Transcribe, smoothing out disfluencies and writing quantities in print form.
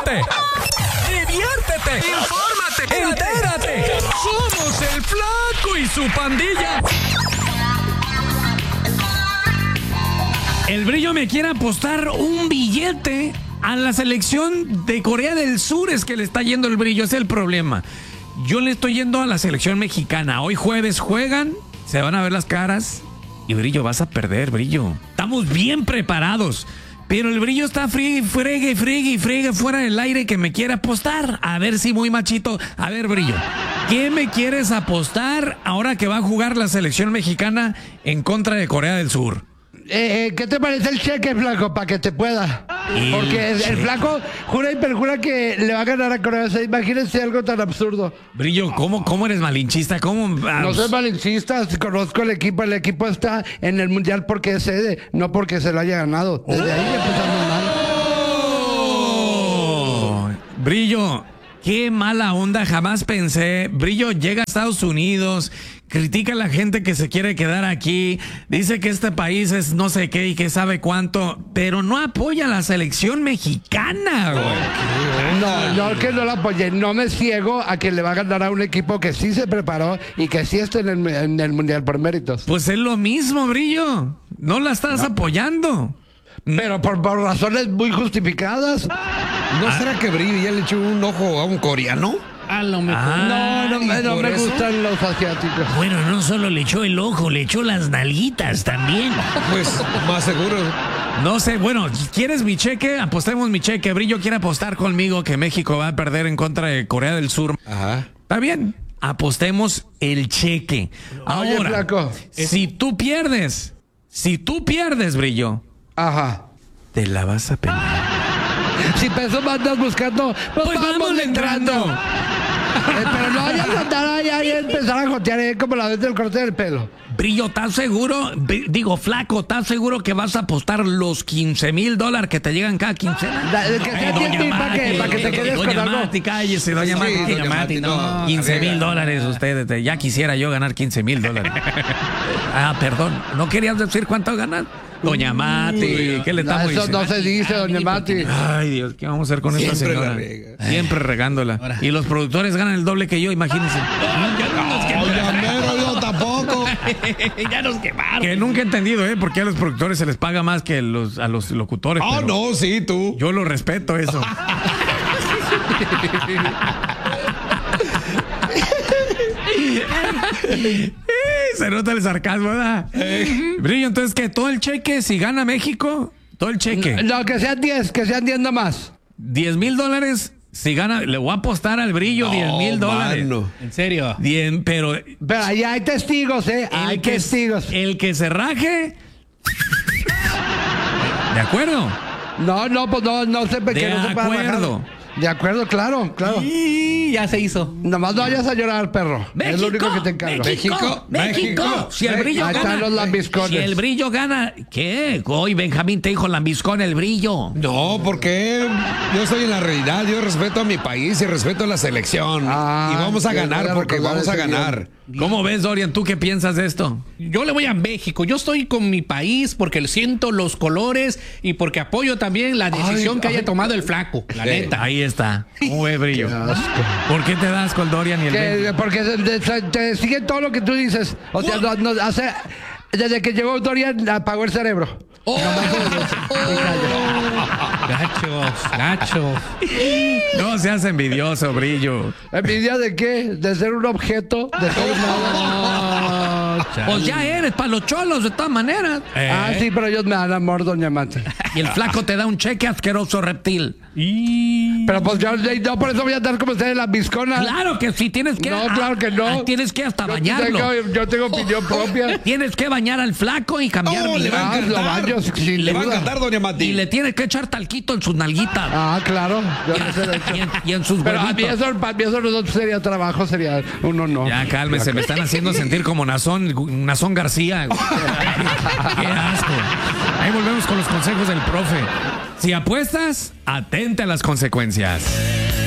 ríete, diviértete, infórmate, entérate. Somos el Flaco y su pandilla. El Brillo me quiere apostar un billete a la selección de Corea del Sur. Es que le está yendo el Brillo, ese es el problema. Yo le estoy yendo a la selección mexicana. Hoy jueves juegan, se van a ver las caras. Y Brillo, vas a perder, Brillo. Estamos bien preparados. Pero el Brillo está fregue fuera del aire que me quiere apostar. A ver si muy machito. A ver, Brillo, ¿qué me quieres apostar ahora que va a jugar la selección mexicana en contra de Corea del Sur? ¿Qué te parece el cheque, Flaco? Para que te pueda. Porque el Flaco jura y perjura que le va a ganar a Corea. O sea, imagínense algo tan absurdo. Brillo, ¿cómo eres malinchista? ¿Cómo? No soy malinchista, conozco el equipo. El equipo está en el Mundial porque es sede, no porque se lo haya ganado. Desde ahí empezamos mal. Brillo, qué mala onda, jamás pensé. Brillo llega a Estados Unidos, critica a la gente que se quiere quedar aquí, dice que este país es no sé qué y que sabe cuánto, pero no apoya a la selección mexicana, güey. No, que no la apoye. No me ciego a que le va a ganar a un equipo que sí se preparó y que sí está en el Mundial por méritos. Pues es lo mismo, Brillo. No la estás apoyando. Pero por razones muy justificadas. ¿No será que Brillo ya le echó un ojo a un coreano? A lo mejor. No me gustan los asiáticos. Bueno, no solo le echó el ojo, le echó las nalguitas también. Pues más seguro. No sé, bueno, ¿quieres mi cheque? Apostemos mi cheque. Brillo quiere apostar conmigo que México va a perder en contra de Corea del Sur. Ajá. Está bien, apostemos el cheque. Oye, Ahora, Flaco. si tú pierdes, Brillo, Ajá. te la vas a pelar. Si peso andas buscando, pues vamos entrando. Pero no vayas a andar allá y empezar a jotear como la vez del corte del pelo. Brillo, ¿estás seguro? Flaco, ¿estás seguro que vas a apostar los $15,000 que te llegan cada quincena? Que sea para que te quedes con Doña algo. Mati, cállese, doña Mati. Doña Mati, no. $15,000 ustedes. Ya quisiera yo ganar $15,000. Perdón, ¿no querías decir cuánto ganas? Doña Mati, ¿qué le estamos Eso diciendo? no se dice, doña Mati. Ay, Dios, ¿qué vamos a hacer con esta Siempre señora? la riega. Siempre regándola. Y los productores ganan el doble que yo, imagínense. Yo tampoco. Ya nos quemaron. Que nunca he entendido, ¿por qué a los productores se les paga más que a los locutores? Ah, pero no, sí, tú. yo lo respeto eso. Se nota el sarcasmo, ¿verdad? Brillo, entonces, ¿qué? ¿Todo el cheque? Si gana México, todo el cheque. No, que sean 10 nomás. $10,000. Si gana, le voy a apostar al Brillo $10,000. Mano. En serio. Bien, pero Pero ahí hay testigos, hay testigos. el que se raje. ¿De acuerdo? Pues no sé por qué De no se puede acuerdo. bajar. De acuerdo, claro. Y ya se hizo. Nomás no vayas a llorar, perro. Es lo único que te encargo. México. Si el Brillo Ahí gana. están los lambiscones. Si el Brillo gana. ¿Qué? Hoy Benjamín te dijo lambiscón el Brillo. No, porque yo estoy en la realidad. Yo respeto a mi país y respeto a la selección. Y vamos a que ganar voy a porque recordar vamos a ese ganar. ¿Cómo ves, Dorian? ¿Tú qué piensas de esto? Yo le voy a México. Yo estoy con mi país porque siento los colores y porque apoyo también la decisión que haya tomado el Flaco. La neta. Ahí está. ¿Cómo ves, Brillo? Qué asco. ¿Por qué te das con Dorian y el Benji? Porque te sigue todo lo que tú dices. O sea, desde que llegó Dorian apagó el cerebro. Gacho. No seas envidioso, Brillo. ¿Envidia de qué? ¿De ser un objeto? ¿De ser nada? Pues ya eres para los cholos de todas maneras. Sí, pero ellos me dan amor, doña Mati. Y el Flaco te da un cheque asqueroso reptil. Pero pues yo no por eso voy a andar como ustedes en la biscona. Claro que sí, tienes que. No, claro que no. Tienes que hasta bañarlo. Yo tengo opinión propia. Tienes que bañar al Flaco y cambiar. Le va a lo encantar. baño, sin Le va a duda. encantar, doña Mati. Y le tienes que echar talquito en sus nalguitas. Claro. Yo no sé de hecho. Y en sus Pero para mí huevitos. eso no sería trabajo, sería un honor. Ya, cálmese, me están haciendo sentir como Nazón García. Qué asco. Ahí volvemos con los consejos del profe. Si apuestas, atente a las consecuencias.